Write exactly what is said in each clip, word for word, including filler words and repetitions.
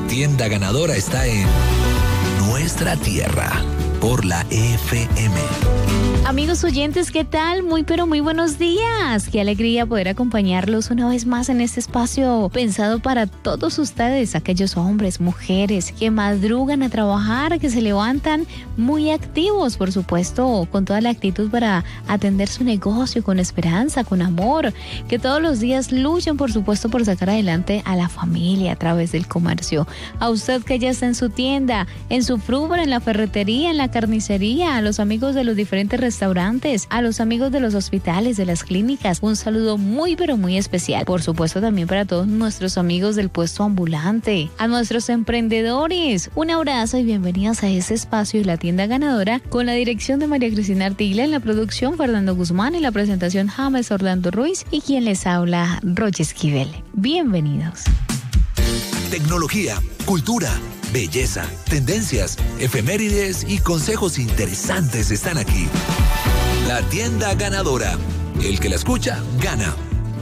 tienda ganadora está en nuestra tierra, por la F M. Amigos oyentes, ¿qué tal? Muy pero muy buenos días. Qué alegría poder acompañarlos una vez más en este espacio pensado para todos ustedes, aquellos hombres, mujeres que madrugan a trabajar, que se levantan muy activos, por supuesto, con toda la actitud para atender su negocio con esperanza, con amor, que todos los días luchan, por supuesto, por sacar adelante a la familia a través del comercio. A usted que ya está en su tienda, en su frubre, en la ferretería, en la carnicería, a los amigos de los diferentes restaurantes, a los amigos de los hospitales, de las clínicas, un saludo muy pero muy especial. Por supuesto también para todos nuestros amigos del puesto ambulante, a nuestros emprendedores, un abrazo y bienvenidos a este espacio y la tienda ganadora, con la dirección de María Cristina Artiglia, en la producción Fernando Guzmán, en la presentación James Orlando Ruiz y quien les habla, Roche Esquivel. Bienvenidos. Tecnología, cultura, belleza, tendencias, efemérides y consejos interesantes están aquí. La tienda ganadora. El que la escucha, gana.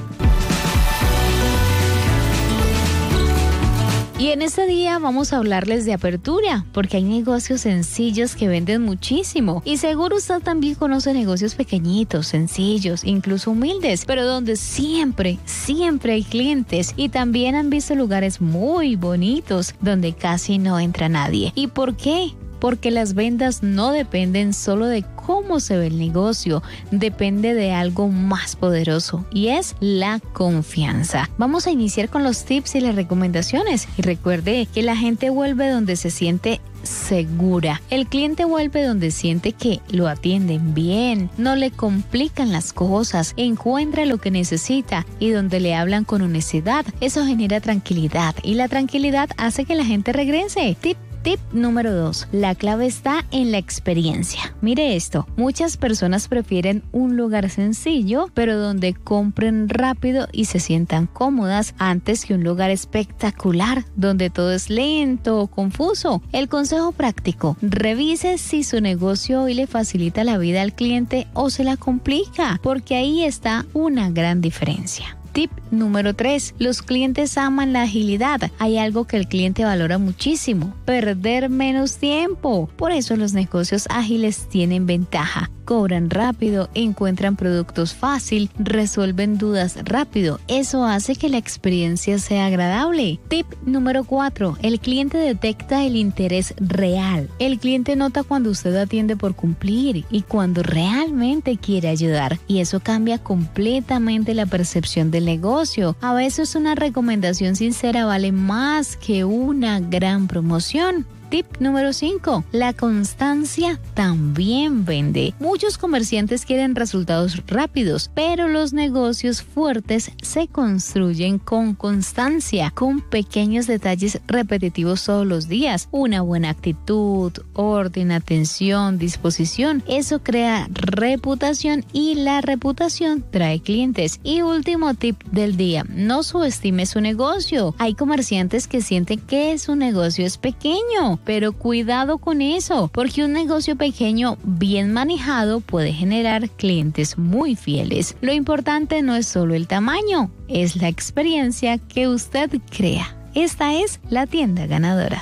Y en este día vamos a hablarles de apertura, porque hay negocios sencillos que venden muchísimo. Y seguro usted también conoce negocios pequeñitos, sencillos, incluso humildes, pero donde siempre, siempre hay clientes. Y también han visto lugares muy bonitos donde casi no entra nadie. ¿Y por qué? Porque las ventas no dependen solo de cómo se ve el negocio, depende de algo más poderoso y es la confianza. Vamos a iniciar con los tips y las recomendaciones y recuerde que la gente vuelve donde se siente segura. El cliente vuelve donde siente que lo atienden bien, no le complican las cosas, encuentra lo que necesita y donde le hablan con honestidad. Eso genera tranquilidad y la tranquilidad hace que la gente regrese. Tip Tip número dos. La clave está en la experiencia. Mire esto. Muchas personas prefieren un lugar sencillo, pero donde compren rápido y se sientan cómodas antes que un lugar espectacular, donde todo es lento o confuso. El consejo práctico. Revise si su negocio hoy le facilita la vida al cliente o se la complica, porque ahí está una gran diferencia. Tip número tres. Los clientes aman la agilidad. Hay algo que el cliente valora muchísimo: perder menos tiempo. Por eso los negocios ágiles tienen ventaja. Cobran rápido, encuentran productos fácil, resuelven dudas rápido. Eso hace que la experiencia sea agradable. Tip número cuatro. El cliente detecta el interés real. El cliente nota cuando usted atiende por cumplir y cuando realmente quiere ayudar. Y eso cambia completamente la percepción del negocio. A veces una recomendación sincera vale más que una gran promoción. Tip número cinco. La constancia también vende. Muchos comerciantes quieren resultados rápidos, pero los negocios fuertes se construyen con constancia, con pequeños detalles repetitivos todos los días. Una buena actitud, orden, atención, disposición. Eso crea reputación y la reputación trae clientes. Y último tip del día. No subestime su negocio. Hay comerciantes que sienten que su negocio es pequeño, pero cuidado con eso, porque un negocio pequeño bien manejado puede generar clientes muy fieles. Lo importante no es solo el tamaño, es la experiencia que usted crea. Esta es la tienda ganadora.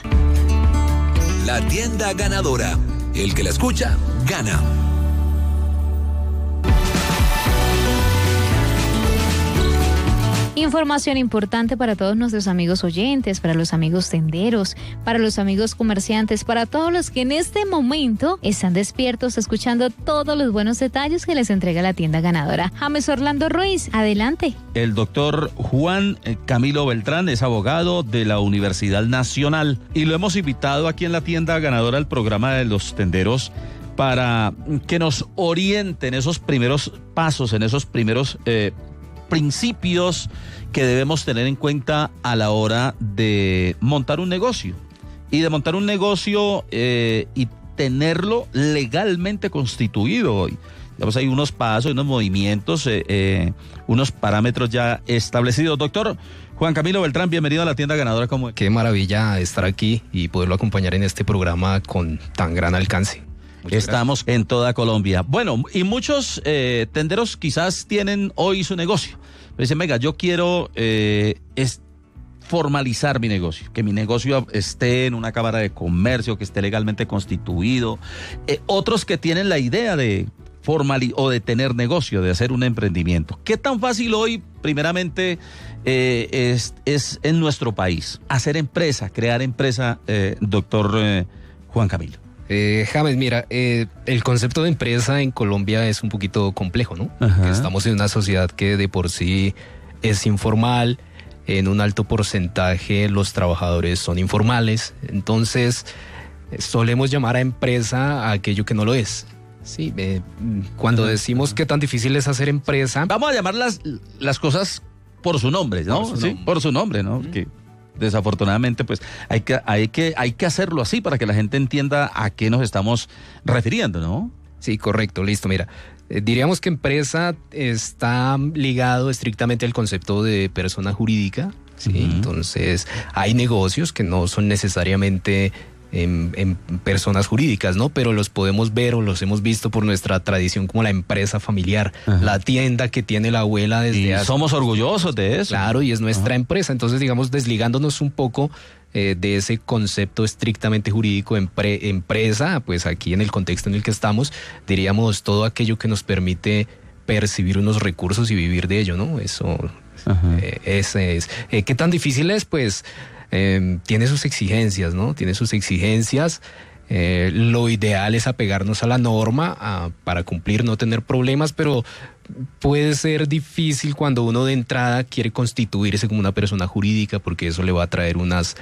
La tienda ganadora. El que la escucha, gana. Información importante para todos nuestros amigos oyentes, para los amigos tenderos, para los amigos comerciantes, para todos los que en este momento están despiertos escuchando todos los buenos detalles que les entrega la tienda ganadora. James Orlando Ruiz, adelante. El doctor Juan Camilo Beltrán es abogado de la Universidad Nacional y lo hemos invitado aquí en la tienda ganadora al programa de los tenderos para que nos oriente en esos primeros pasos, en esos primeros eh, principios que debemos tener en cuenta a la hora de montar un negocio y de montar un negocio eh, y tenerlo legalmente constituido. Digamos, hay unos pasos, unos movimientos, eh, eh, unos parámetros ya establecidos. Doctor Juan Camilo Beltrán, bienvenido a la tienda ganadora. ¿Cómo es? Qué maravilla estar aquí y poderlo acompañar en este programa con tan gran alcance. Muchas Estamos gracias. En toda Colombia. Bueno, y muchos eh, tenderos quizás tienen hoy su negocio. Me dicen, venga, yo quiero eh, es formalizar mi negocio, que mi negocio esté en una cámara de comercio, que esté legalmente constituido. Eh, otros que tienen la idea de formal o de tener negocio, de hacer un emprendimiento. ¿Qué tan fácil hoy, primeramente, eh, es, es en nuestro país hacer empresa, crear empresa, eh, doctor eh, Juan Camilo? Eh, James, mira, eh, el concepto de empresa en Colombia es un poquito complejo, ¿no? Ajá. Estamos en una sociedad que de por sí es informal, en un alto porcentaje los trabajadores son informales, entonces eh, solemos llamar a empresa a aquello que no lo es. Sí, eh, cuando decimos que tan difícil es hacer empresa... Vamos a llamar las, las cosas por su nombre, ¿no? Por su Sí, nombre. por su nombre, ¿no? Porque desafortunadamente, pues, hay que, hay que, hay que hacerlo así para que la gente entienda a qué nos estamos refiriendo, ¿no? Sí, correcto, listo, mira. Eh, diríamos que empresa está ligado estrictamente al concepto de persona jurídica, ¿sí? Uh-huh. Entonces, hay negocios que no son necesariamente en, en personas jurídicas, ¿no? Pero los podemos ver o los hemos visto por nuestra tradición como la empresa familiar, Ajá. la tienda que tiene la abuela desde Y hace... somos orgullosos de eso. Claro, y es nuestra Ajá. empresa. Entonces, digamos, desligándonos un poco eh, de ese concepto estrictamente jurídico empre- empresa, pues aquí en el contexto en el que estamos, diríamos todo aquello que nos permite percibir unos recursos y vivir de ello, ¿no? Eso Ajá. eh, ese es. Eh, ¿Qué tan difícil es? Pues eh, tiene sus exigencias, ¿no? Tiene sus exigencias. Eh, lo ideal es apegarnos a la norma a, para cumplir, no tener problemas, pero puede ser difícil cuando uno de entrada quiere constituirse como una persona jurídica, porque eso le va a traer unas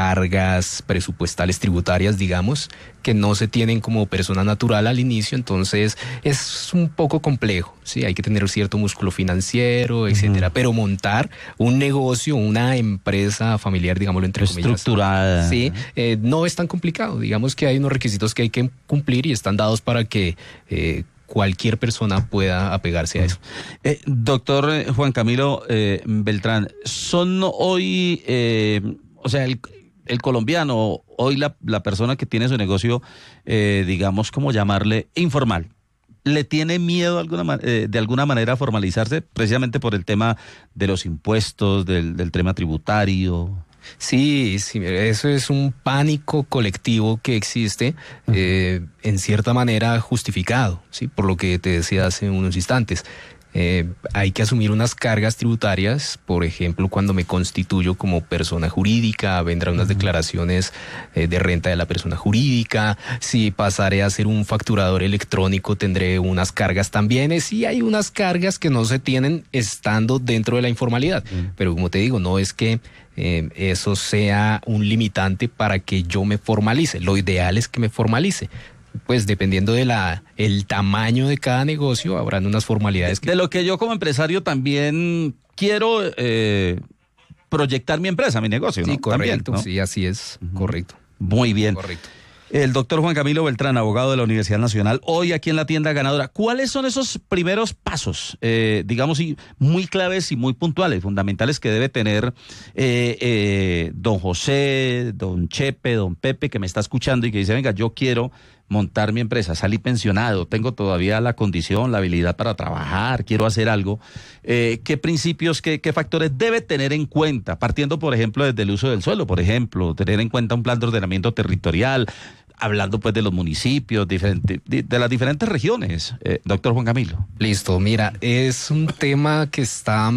cargas presupuestales tributarias, digamos, que no se tienen como persona natural al inicio, entonces es un poco complejo, sí, hay que tener cierto músculo financiero, etcétera, uh-huh. Pero montar un negocio, una empresa familiar, digámoslo entre comillas, estructurada, sí, eh, no es tan complicado, digamos que hay unos requisitos que hay que cumplir y están dados para que eh, cualquier persona pueda apegarse a eso. Eh, doctor Juan Camilo eh, Beltrán, son hoy, eh, o sea, el, el colombiano, hoy la, la persona que tiene su negocio, eh, digamos, ¿cómo llamarle? Informal. ¿Le tiene miedo alguna, eh, de alguna manera a formalizarse precisamente por el tema de los impuestos, del, del tema tributario? Sí, sí, eso es un pánico colectivo que existe, eh, en cierta manera justificado, sí, por lo que te decía hace unos instantes. Eh, hay que asumir unas cargas tributarias, por ejemplo, cuando me constituyo como persona jurídica, vendrán unas declaraciones eh, de renta de la persona jurídica, si pasaré a ser un facturador electrónico tendré unas cargas también, eh, sí hay unas cargas que no se tienen estando dentro de la informalidad, uh-huh. Pero como te digo, no es que eh, eso sea un limitante para que yo me formalice, lo ideal es que me formalice. Pues dependiendo de la el tamaño de cada negocio, habrán unas formalidades. Que... De lo que yo como empresario también quiero eh, proyectar mi empresa, mi negocio, ¿no? Sí, correcto, también, ¿no? Sí, así es, uh-huh. Correcto. Muy bien. Correcto. El doctor Juan Camilo Beltrán, abogado de la Universidad Nacional, hoy aquí en la Tienda Ganadora. ¿Cuáles son esos primeros pasos, eh, digamos, y muy claves y muy puntuales, fundamentales que debe tener eh, eh, don José, don Chepe, don Pepe, que me está escuchando y que dice, venga, yo quiero montar mi empresa, salí pensionado, tengo todavía la condición, la habilidad para trabajar, quiero hacer algo? Eh, ¿Qué principios, qué, qué factores debe tener en cuenta? Partiendo, por ejemplo, desde el uso del suelo, por ejemplo, tener en cuenta un plan de ordenamiento territorial, hablando pues de los municipios, diferente, de, de las diferentes regiones, eh, doctor Juan Camilo. Listo, mira, es un tema que está,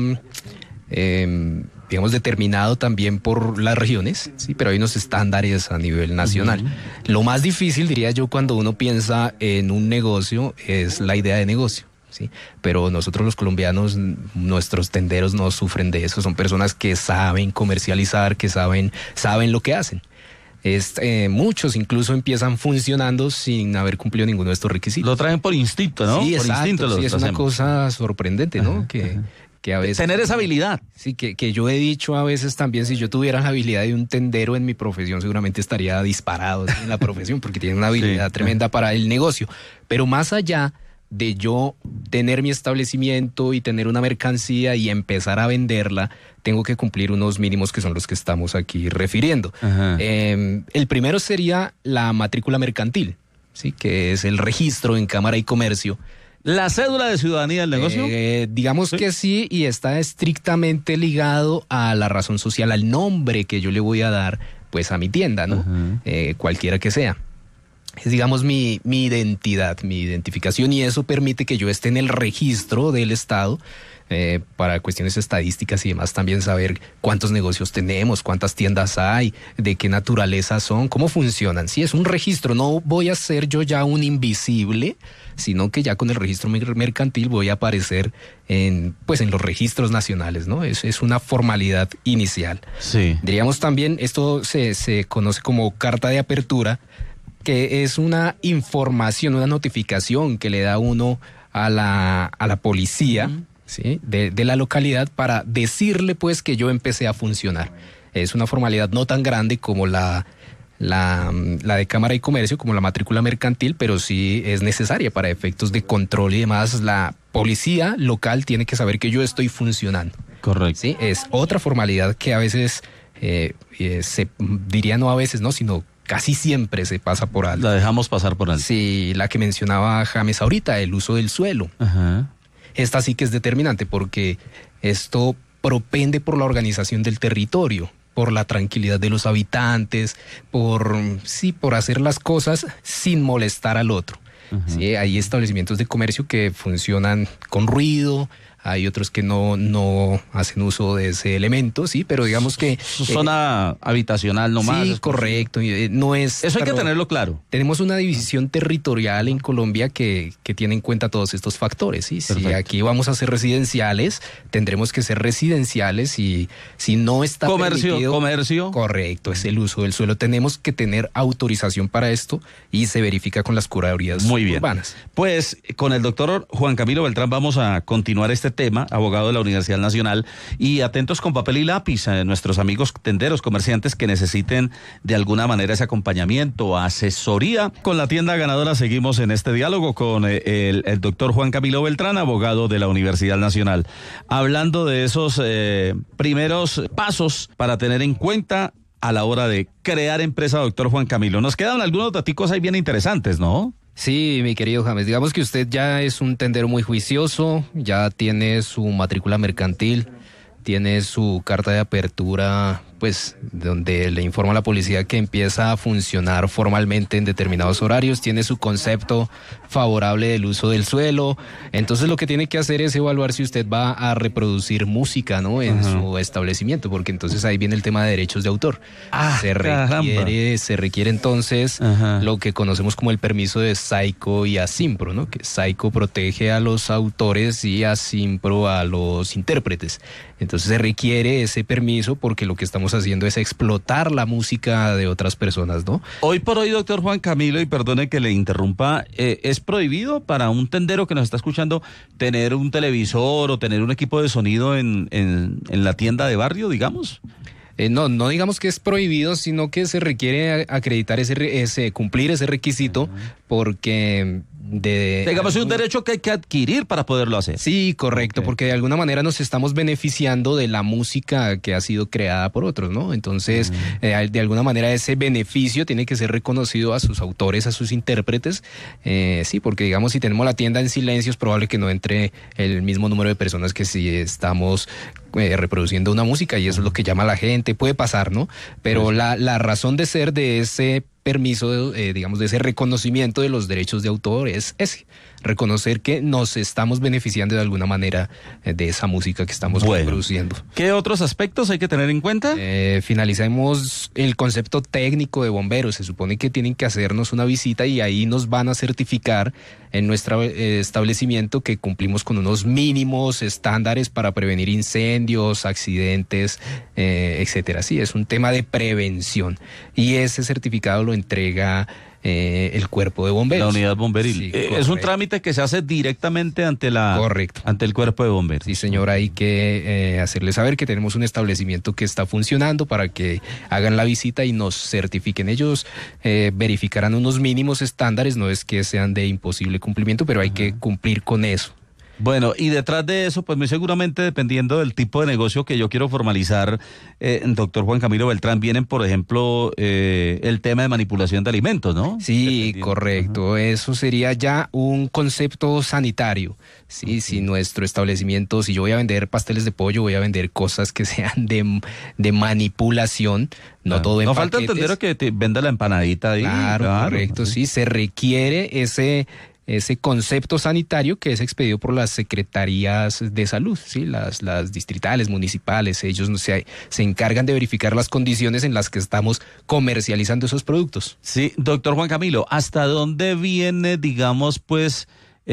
eh, digamos, determinado también por las regiones, sí, pero hay unos estándares a nivel nacional. Uh-huh. Lo más difícil, diría yo, cuando uno piensa en un negocio, es la idea de negocio. Sí, pero nosotros los colombianos, nuestros tenderos no sufren de eso, son personas que saben comercializar, que saben, saben lo que hacen. Es, eh, muchos incluso empiezan funcionando sin haber cumplido ninguno de estos requisitos. Lo traen por instinto, ¿no? Sí, por exacto, instinto lo sí, es hacemos. una cosa sorprendente, ¿no? Ajá, que, ajá. que a veces... Tener esa habilidad. Sí, que, que yo he dicho a veces también, si yo tuviera la habilidad de un tendero en mi profesión, seguramente estaría disparado en la profesión, porque tiene una habilidad sí, tremenda ajá. para el negocio. Pero más allá de yo tener mi establecimiento y tener una mercancía y empezar a venderla, tengo que cumplir unos mínimos que son los que estamos aquí refiriendo. Eh, el primero sería la matrícula mercantil, ¿sí? Que es el registro en Cámara y Comercio ¿La cédula de ciudadanía del negocio? Eh, digamos ¿Sí? que sí, y está estrictamente ligado a la razón social, al nombre que yo le voy a dar pues a mi tienda, ¿no? Uh-huh. Eh, cualquiera que sea. Es, digamos, mi, mi identidad, mi identificación, y eso permite que yo esté en el registro del Estado eh, para cuestiones estadísticas y demás, también saber cuántos negocios tenemos, cuántas tiendas hay, de qué naturaleza son, cómo funcionan. Sí, es un registro, no voy a ser yo ya un invisible, sino que ya con el registro mercantil voy a aparecer en, pues, en los registros nacionales, ¿no? Es, es una formalidad inicial. Sí. Diríamos también, esto se, se conoce como carta de apertura, que es una información, una notificación que le da uno a la, a la policía, uh-huh. ¿sí? de, de la localidad para decirle pues que yo empecé a funcionar. Es una formalidad no tan grande como la, la, la de Cámara y Comercio, como la matrícula mercantil, pero sí es necesaria para efectos de control y demás. La policía local tiene que saber que yo estoy funcionando. Correcto. ¿Sí? Es otra formalidad que a veces, eh, eh, se diría no a veces, no, sino casi siempre se pasa por alto. La dejamos pasar por alto. Sí, la que mencionaba James ahorita, el uso del suelo. Ajá. Esta sí que es determinante porque esto propende por la organización del territorio, por la tranquilidad de los habitantes, por, sí, por hacer las cosas sin molestar al otro. Ajá. Sí, hay establecimientos de comercio que funcionan con ruido, hay otros que no, no hacen uso de ese elemento, sí, pero digamos que... Zona eh, habitacional nomás. Sí, correcto, no es... Eso hay que tenerlo claro. Tenemos una división territorial en Colombia que, que tiene en cuenta todos estos factores, ¿sí? Si aquí vamos a ser residenciales, tendremos que ser residenciales, y si no está comercio, permitido... Comercio. Correcto, es el uso del suelo. Tenemos que tener autorización para esto y se verifica con las curadurías Muy bien. urbanas. Pues con el doctor Juan Camilo Beltrán vamos a continuar este tema, abogado de la Universidad Nacional, y atentos con papel y lápiz a nuestros amigos tenderos, comerciantes que necesiten de alguna manera ese acompañamiento, asesoría. Con la tienda ganadora seguimos en este diálogo con el, el doctor Juan Camilo Beltrán, abogado de la Universidad Nacional, hablando de esos eh, primeros pasos para tener en cuenta a la hora de crear empresa, doctor Juan Camilo. Nos quedan algunos daticos ahí bien interesantes, ¿no? Sí, mi querido James, digamos que usted ya es un tendero muy juicioso, ya tiene su matrícula mercantil, tiene su carta de apertura, pues, donde le informa a la policía que empieza a funcionar formalmente en determinados horarios, tiene su concepto favorable del uso del suelo. Entonces lo que tiene que hacer es evaluar si usted va a reproducir música, ¿no?, en uh-huh. su establecimiento, porque entonces ahí viene el tema de derechos de autor. Ah, se requiere, se requiere entonces uh-huh. lo que conocemos como el permiso de SAICO y ASIMPRO, ¿no?, que SAICO protege a los autores y ASIMPRO a los intérpretes. Entonces se requiere ese permiso porque lo que estamos haciendo es explotar la música de otras personas, ¿no? Hoy por hoy, doctor Juan Camilo, y perdone que le interrumpa, eh, ¿es prohibido para un tendero que nos está escuchando tener un televisor o tener un equipo de sonido en, en, en la tienda de barrio, digamos? Eh, no, no digamos que es prohibido, sino que se requiere acreditar ese, ese cumplir ese requisito, uh-huh. porque de... Digamos, es un derecho que hay que adquirir para poderlo hacer. Sí, correcto, okay. porque de alguna manera nos estamos beneficiando de la música que ha sido creada por otros, ¿no? Entonces, uh-huh. eh, de alguna manera ese beneficio tiene que ser reconocido a sus autores, a sus intérpretes. Eh, sí, porque digamos, si tenemos la tienda en silencio, es probable que no entre el mismo número de personas que si estamos eh, reproduciendo una música, y eso es lo que llama a la gente. Puede pasar, ¿no? Pero uh-huh. la, la razón de ser de ese permiso, eh, digamos, de ese reconocimiento de los derechos de autor es ese, reconocer que nos estamos beneficiando de alguna manera eh, de esa música que estamos bueno, reproduciendo. ¿Qué otros aspectos hay que tener en cuenta? Eh, finalicemos el concepto técnico de bomberos. Se supone que tienen que hacernos una visita y ahí nos van a certificar en nuestro eh, establecimiento que cumplimos con unos mínimos estándares para prevenir incendios, accidentes, eh, etcétera. Sí, es un tema de prevención y ese certificado lo entrega eh, el cuerpo de bomberos. La unidad bomberil. Sí, eh, es un trámite que se hace directamente ante la correcto. ante el cuerpo de bomberos. Sí, señor, hay que eh, hacerle saber que tenemos un establecimiento que está funcionando para que hagan la visita y nos certifiquen. Ellos eh, verificarán unos mínimos estándares, no es que sean de imposible cumplimiento, pero hay uh-huh. que cumplir con eso. Bueno, y detrás de eso, pues muy seguramente, dependiendo del tipo de negocio que yo quiero formalizar, eh, doctor Juan Camilo Beltrán, vienen, por ejemplo, eh, el tema de manipulación de alimentos, ¿no? Sí, correcto. Ajá. Eso sería ya un concepto sanitario. Sí, okay. Si nuestro establecimiento, si yo voy a vender pasteles de pollo, voy a vender cosas que sean de, de manipulación, no claro. todo en No paquetes. Falta entender que te venda la empanadita ahí. Claro, claro correcto, sí. sí, se requiere ese... ese concepto sanitario que es expedido por las secretarías de salud, ¿sí? las, las distritales, municipales, ellos se, se encargan de verificar las condiciones en las que estamos comercializando esos productos. Sí, doctor Juan Camilo, ¿hasta dónde viene, digamos, pues,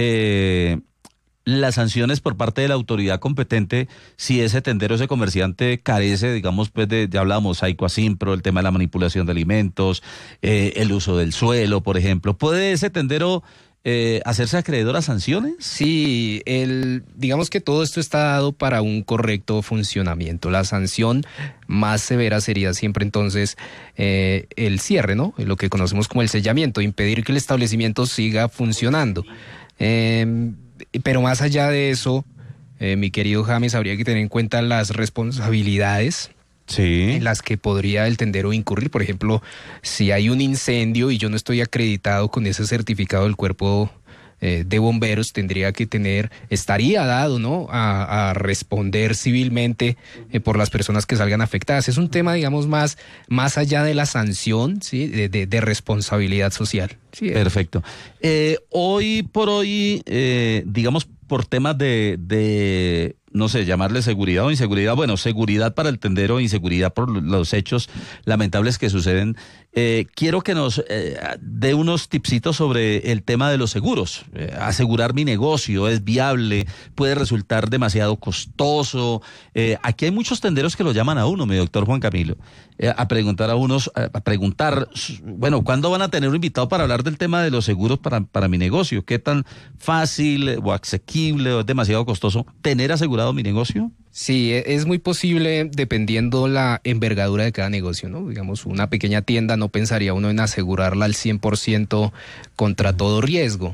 eh, las sanciones por parte de la autoridad competente si ese tendero, ese comerciante carece, digamos, pues, de, ya hablábamos, Aicoasimpro, el tema de la manipulación de alimentos, eh, el uso del suelo, por ejemplo? ¿Puede ese tendero Eh, hacerse acreedor a sanciones? Sí, el, digamos que todo esto está dado para un correcto funcionamiento. La sanción más severa sería siempre entonces eh, el cierre, ¿no? Lo que conocemos como el sellamiento, impedir que el establecimiento siga funcionando. Eh, pero más allá de eso, eh, mi querido James, habría que tener en cuenta las responsabilidades Sí. en las que podría el tendero incurrir. Por ejemplo, si hay un incendio y yo no estoy acreditado con ese certificado del cuerpo eh, de bomberos, tendría que tener, estaría dado, ¿no?, a, a responder civilmente eh, por las personas que salgan afectadas. Es un tema, digamos, más, más allá de la sanción, ¿sí?, de, de, de responsabilidad social. Sí, perfecto. Eh, hoy por hoy, eh, digamos, por temas de, de, no sé, llamarle seguridad o inseguridad, bueno, seguridad para el tendero, inseguridad por los hechos lamentables que suceden, eh, quiero que nos eh, dé unos tipsitos sobre el tema de los seguros. Eh, asegurar mi negocio, ¿es viable? ¿Puede resultar demasiado costoso? Eh, aquí hay muchos tenderos que lo llaman a uno, mi doctor Juan Camilo, eh, a preguntar a unos, a, a preguntar, bueno, ¿cuándo van a tener un invitado para hablar del tema de los seguros para, para mi negocio? ¿Qué tan fácil o asequible o es demasiado costoso tener asegurado mi negocio? Sí, es muy posible dependiendo la envergadura de cada negocio, ¿no? Digamos, una pequeña tienda no pensaría uno en asegurarla al cien por ciento contra todo riesgo.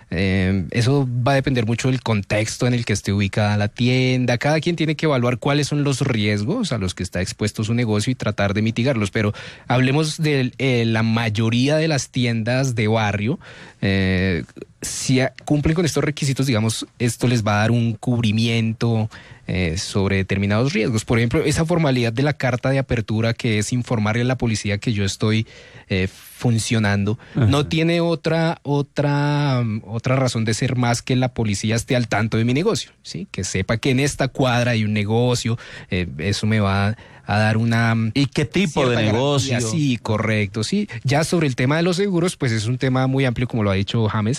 Eh, eso va a depender mucho del contexto en el que esté ubicada la tienda. Cada quien tiene que evaluar cuáles son los riesgos a los que está expuesto su negocio y tratar de mitigarlos. Pero hablemos de eh, la mayoría de las tiendas de barrio. Eh, si cumplen con estos requisitos, digamos, esto les va a dar un cubrimiento eh, sobre determinados riesgos. Por ejemplo, esa formalidad de la carta de apertura, que es informarle a la policía que yo estoy eh, funcionando, ajá, no tiene otra otra otra razón de ser más que la policía esté al tanto de mi negocio, ¿sí? Que sepa que en esta cuadra hay un negocio, eh, eso me va a dar una... ¿Y qué tipo de negocio? Garantía. Sí, correcto, sí. Ya sobre el tema de los seguros, pues es un tema muy amplio, como lo ha dicho James,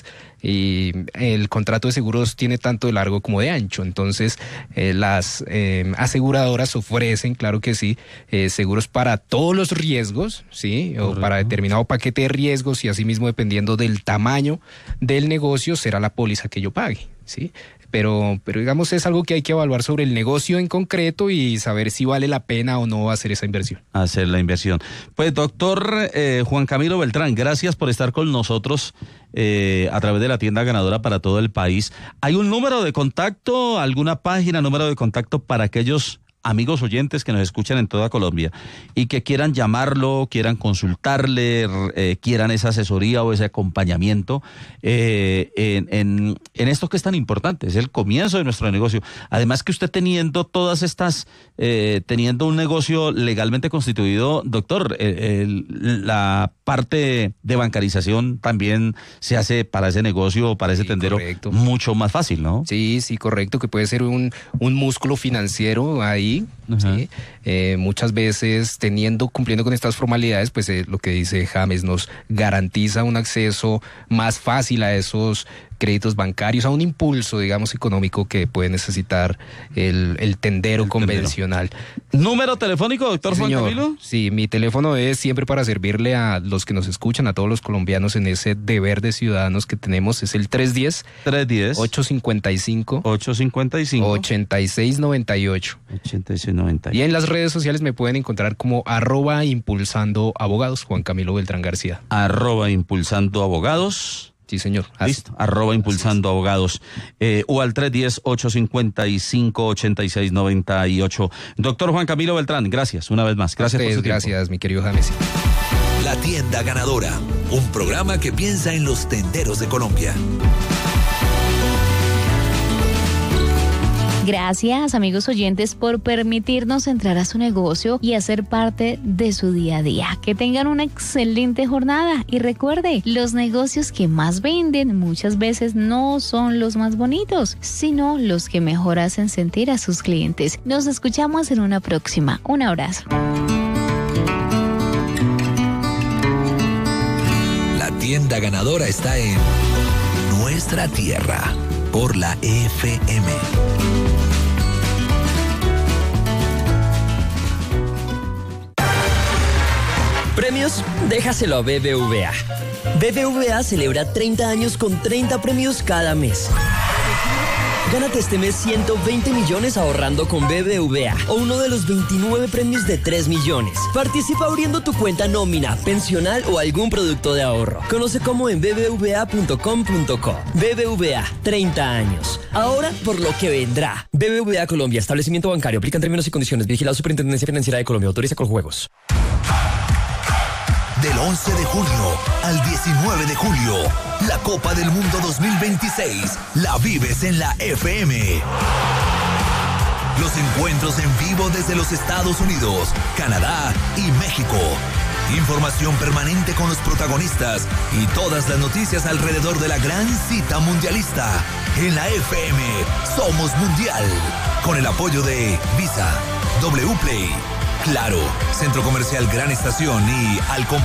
y el contrato de seguros tiene tanto de largo como de ancho. Entonces, eh, las eh, aseguradoras ofrecen, claro que sí, eh, seguros para todos los riesgos, ¿sí? Correcto. O para determinado paquete de riesgos, y asimismo, dependiendo del tamaño del negocio, será la póliza que yo pague, ¿sí? Pero, pero digamos, es algo que hay que evaluar sobre el negocio en concreto y saber si vale la pena o no hacer esa inversión. Hacer la inversión. Pues, doctor eh, Juan Camilo Beltrán, gracias por estar con nosotros eh, a través de la tienda ganadora para todo el país. ¿Hay un número de contacto, alguna página, número de contacto para aquellos amigos oyentes que nos escuchan en toda Colombia y que quieran llamarlo, quieran consultarle, eh, quieran esa asesoría o ese acompañamiento eh, en, en, en esto que es tan importante, es el comienzo de nuestro negocio? Además que usted teniendo todas estas, eh, teniendo un negocio legalmente constituido, doctor, eh, el, la parte de bancarización también se hace para ese negocio, para ese sí, tendero, correcto, mucho más fácil, ¿no? Sí, sí, correcto, que puede ser un, un músculo financiero ahí. ¿Sí? Eh, muchas veces teniendo, cumpliendo con estas formalidades, pues eh, lo que dice James nos garantiza un acceso más fácil a esos créditos bancarios, a un impulso, digamos, económico que puede necesitar el, el tendero el convencional. Tendero. ¿Número telefónico, doctor sí, Juan señor. Camilo? Sí, mi teléfono es siempre para servirle a los que nos escuchan, a todos los colombianos en ese deber de ciudadanos que tenemos, es el tres diez, ocho cincuenta y cinco, ochenta y seis noventa y ocho. ochenta y seis noventa y ocho. Y en las redes sociales me pueden encontrar como arroba impulsando abogados, Juan Camilo Beltrán García. Arroba impulsando abogados. Sí, señor. Así. Listo, arroba impulsando abogados. Eh, o al tres uno cero, ocho cinco cinco, ocho seis nueve ocho. Doctor Juan Camilo Beltrán, gracias una vez más. Gracias por su tiempo. Gracias, mi querido James. La Tienda Ganadora, un programa que piensa en los tenderos de Colombia. Gracias, amigos oyentes, por permitirnos entrar a su negocio y hacer parte de su día a día. Que tengan una excelente jornada y recuerde, los negocios que más venden muchas veces no son los más bonitos, sino los que mejor hacen sentir a sus clientes. Nos escuchamos en una próxima. Un abrazo. La Tienda Ganadora está en nuestra tierra por la F M. Premios, déjaselo a B B V A. B B V A celebra treinta años con treinta premios cada mes. Gánate este mes ciento veinte millones ahorrando con B B V A o uno de los veintinueve premios de tres millones. Participa abriendo tu cuenta nómina, pensional o algún producto de ahorro. Conoce cómo en b b v a punto com punto co. B B V A, treinta años. Ahora por lo que vendrá. B B V A Colombia, establecimiento bancario, aplican términos y condiciones. Vigilado Superintendencia Financiera de Colombia, autoriza con juegos. Del once de junio al diecinueve de julio, la Copa del Mundo dos mil veintiséis la vives en la F M. Los encuentros en vivo desde los Estados Unidos, Canadá y México. Información permanente con los protagonistas y todas las noticias alrededor de la gran cita mundialista. En la F M somos mundial. Con el apoyo de Visa, W Play, Claro, Centro Comercial Gran Estación y Alcom.